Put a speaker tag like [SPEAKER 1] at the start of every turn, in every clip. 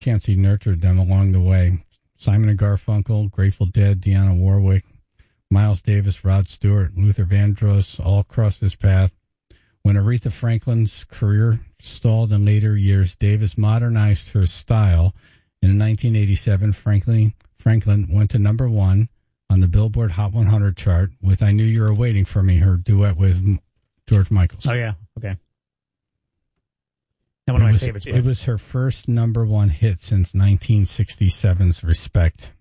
[SPEAKER 1] chance he nurtured them along the way. Simon and Garfunkel, Grateful Dead, Dionne Warwick, Miles Davis, Rod Stewart, Luther Vandross all crossed his path. When Aretha Franklin's career stalled in later years, Davis modernized her style. In 1987, Franklin went to number 1 on the Billboard Hot 100 chart with I Knew You Were Waiting for Me, her duet with George Michael.
[SPEAKER 2] Oh, yeah. Okay. Now, one of my favorites.
[SPEAKER 1] It was her first number 1 hit since 1967's Respect.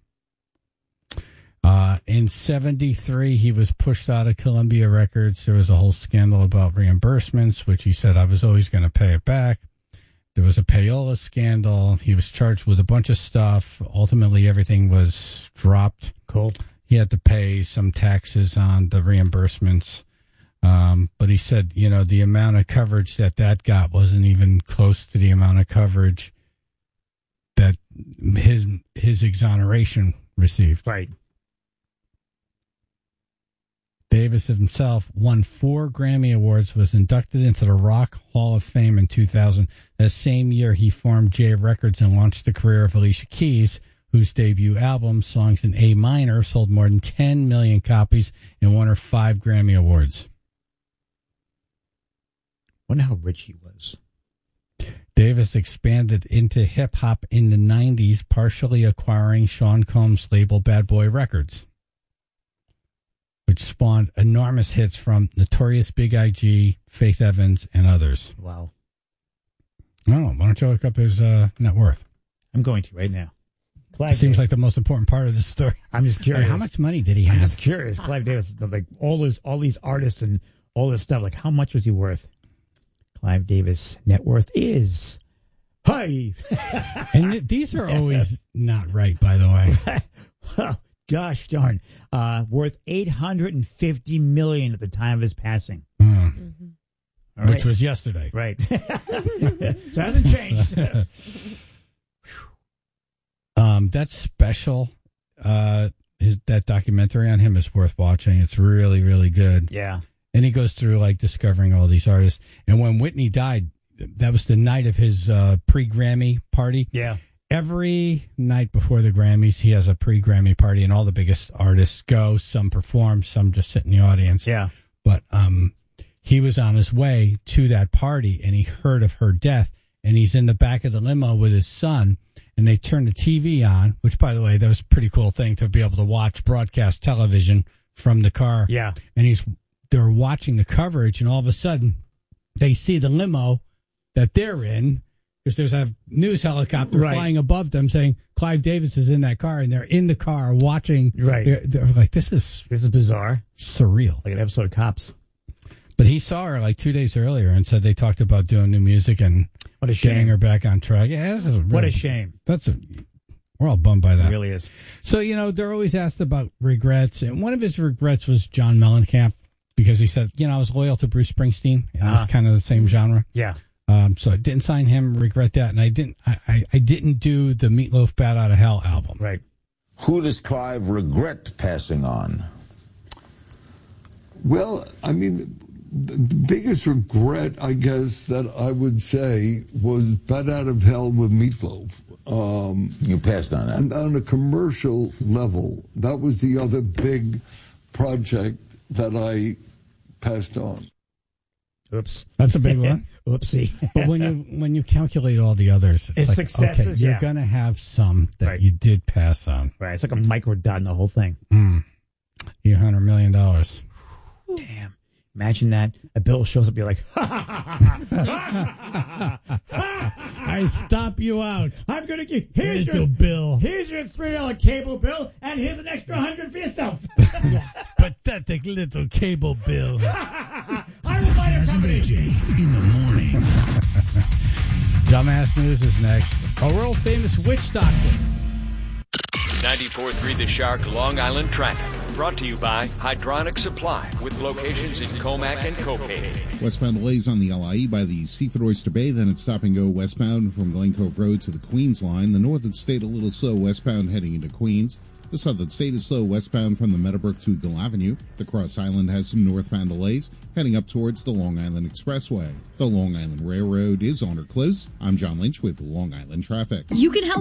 [SPEAKER 1] In 73, he was pushed out of Columbia Records. There was a whole scandal about reimbursements, which he said, I was always going to pay it back. There was a payola scandal. He was charged with a bunch of stuff. Ultimately, everything was dropped.
[SPEAKER 2] Cool.
[SPEAKER 1] He had to pay some taxes on the reimbursements. But he said, the amount of coverage that got wasn't even close to the amount of coverage that his exoneration received.
[SPEAKER 2] Right.
[SPEAKER 1] Davis himself won 4 Grammy Awards, was inducted into the Rock Hall of Fame in 2000. That same year, he formed J Records and launched the career of Alicia Keys, whose debut album, Songs in A Minor, sold more than 10 million copies and won her 5 Grammy Awards.
[SPEAKER 2] Wonder how rich he was.
[SPEAKER 1] Davis expanded into hip-hop in the 90s, partially acquiring Sean Combs' label Bad Boy Records, which spawned enormous hits from Notorious B.I.G., Faith Evans, and others.
[SPEAKER 2] Wow.
[SPEAKER 1] Oh, why don't you look up his net worth?
[SPEAKER 2] I'm going to right now.
[SPEAKER 1] It seems like the most important part of this story.
[SPEAKER 2] I'm just curious.
[SPEAKER 1] How much money did he have?
[SPEAKER 2] I'm just curious. Clive Davis, like all these artists and all this stuff, like how much was he worth? Clive Davis' net worth is... Hi!
[SPEAKER 1] And these are always not right, by the way.
[SPEAKER 2] Oh, gosh darn. Worth $850 million at the time of his passing.
[SPEAKER 1] Mm-hmm. Which was yesterday.
[SPEAKER 2] Right. So it hasn't changed.
[SPEAKER 1] That special, that documentary on him is worth watching. It's really, really good.
[SPEAKER 2] Yeah.
[SPEAKER 1] And he goes through, like, discovering all these artists. And when Whitney died, that was the night of his pre-Grammy party.
[SPEAKER 2] Yeah.
[SPEAKER 1] Every night before the Grammys, he has a pre-Grammy party, and all the biggest artists go. Some perform, some just sit in the audience.
[SPEAKER 2] Yeah.
[SPEAKER 1] But he was on his way to that party, and he heard of her death, and he's in the back of the limo with his son, and they turned the TV on, which, by the way, that was a pretty cool thing to be able to watch broadcast television from the car.
[SPEAKER 2] Yeah.
[SPEAKER 1] And they're watching the coverage, and all of a sudden, they see the limo that they're in, because there's a news helicopter flying above them saying Clive Davis is in that car, and they're in the car watching.
[SPEAKER 2] Right.
[SPEAKER 1] They're like, this is
[SPEAKER 2] bizarre.
[SPEAKER 1] Surreal.
[SPEAKER 2] Like an episode of Cops.
[SPEAKER 1] But he saw her like 2 days earlier and said they talked about doing new music and
[SPEAKER 2] what a shame.
[SPEAKER 1] Getting her back on track. Yeah, this is
[SPEAKER 2] what a shame.
[SPEAKER 1] We're all bummed by that.
[SPEAKER 2] It really is.
[SPEAKER 1] So, they're always asked about regrets, and one of his regrets was John Mellencamp, because he said, I was loyal to Bruce Springsteen, and it was kind of the same genre.
[SPEAKER 2] Yeah.
[SPEAKER 1] So I didn't sign him, regret that, and I didn't do the Meatloaf Bat Out of Hell album.
[SPEAKER 2] Right.
[SPEAKER 3] Who does Clive regret passing on?
[SPEAKER 4] Well, I mean, the biggest regret, I guess, that I would say was Bat Out of Hell with Meatloaf.
[SPEAKER 3] You passed on that.
[SPEAKER 4] And on a commercial level, that was the other big project that I passed on.
[SPEAKER 2] Oops.
[SPEAKER 1] That's a big one.
[SPEAKER 2] Oopsie.
[SPEAKER 1] But when you calculate all the others, it's like,
[SPEAKER 2] successes,
[SPEAKER 1] okay, you're going to have some that you did pass on.
[SPEAKER 2] Right. It's like a micro dot in the whole thing.
[SPEAKER 1] $100 million.
[SPEAKER 2] Damn. Imagine that. A bill shows up, you're like,
[SPEAKER 1] I stop you out.
[SPEAKER 2] I'm going to give, here's
[SPEAKER 1] your bill.
[SPEAKER 2] Here's your $3 cable bill, and here's an extra $100 for yourself.
[SPEAKER 1] Pathetic little cable bill.
[SPEAKER 2] I will buy a company.
[SPEAKER 5] AJ in the morning.
[SPEAKER 1] Dumbass News is next. A world famous witch doctor.
[SPEAKER 6] 94.3 The Shark, Long Island traffic. Brought to you by Hydronic Supply, with locations in Comac and Copay.
[SPEAKER 7] Westbound delays on the LIE by the Seaford Oyster Bay, then it's stop and go westbound from Glen Cove Road to the Queens line. The north had stayed a little slow westbound heading into Queens. The Southern State is slow westbound from the Meadowbrook to Eagle Avenue. The Cross Island has some northbound delays heading up towards the Long Island Expressway. The Long Island Railroad is on or close. I'm John Lynch with Long Island Traffic.
[SPEAKER 5] You can help